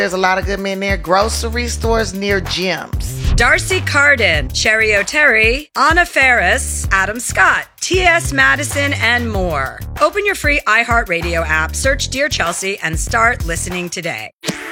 There's a lot of good men there. Grocery stores near gyms. Darcy Carden, Cherry O'Terry, Anna Ferris, Adam Scott, T.S. Madison, and more. Open your free iHeartRadio app, search Dear Chelsea, and start listening today.